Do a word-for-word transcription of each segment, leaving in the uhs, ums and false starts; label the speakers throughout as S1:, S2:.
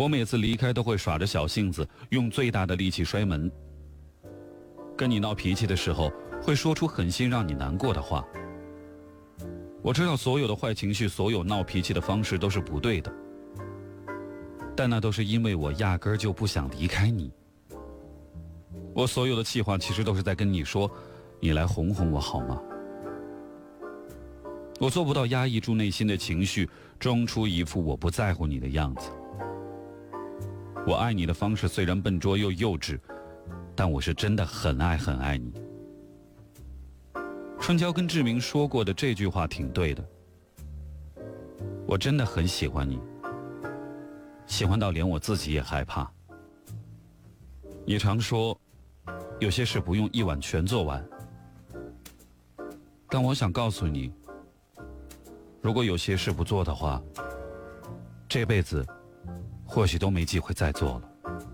S1: 我每次离开都会耍着小性子，用最大的力气摔门。跟你闹脾气的时候，会说出狠心让你难过的话。我知道所有的坏情绪，所有闹脾气的方式都是不对的，但那都是因为我压根儿就不想离开你。我所有的气话其实都是在跟你说，你来哄哄我好吗？我做不到压抑住内心的情绪，装出一副我不在乎你的样子。我爱你的方式虽然笨拙又幼稚，但我是真的很爱很爱你。春娇跟志明说过的这句话挺对的，我真的很喜欢你，喜欢到连我自己也害怕。你常说有些事不用一晚全做完，但我想告诉你，如果有些事不做的话，这辈子或许都没机会再做了。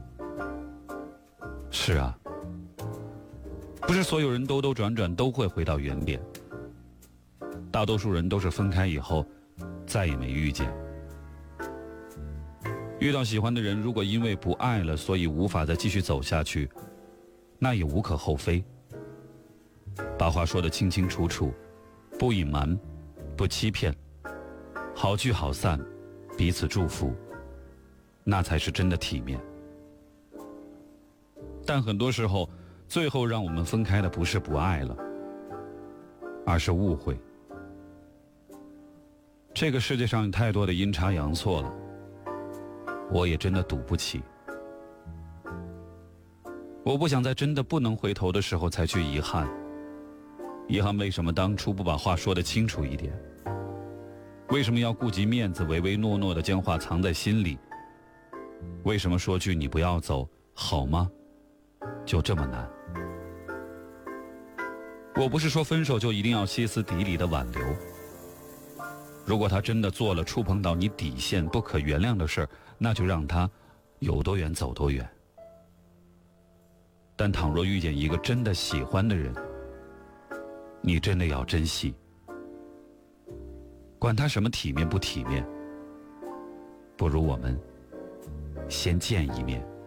S1: 是啊，不是所有人兜兜转转都会回到原点，大多数人都是分开以后再也没遇见。遇到喜欢的人，如果因为不爱了，所以无法再继续走下去，那也无可厚非。把话说得清清楚楚，不隐瞒，不欺骗，好聚好散，彼此祝福，那才是真的体面。但很多时候，最后让我们分开的不是不爱了，而是误会。这个世界上有太多的阴差阳错了，我也真的赌不起。我不想在真的不能回头的时候才去遗憾，遗憾为什么当初不把话说得清楚一点，为什么要顾及面子，唯唯诺诺的将话藏在心里，为什么说句你不要走好吗就这么难。我不是说分手就一定要歇斯底里的挽留，如果他真的做了触碰到你底线不可原谅的事儿，那就让他有多远走多远。但倘若遇见一个真的喜欢的人，你真的要珍惜，管他什么体面不体面，不如我们先见一面。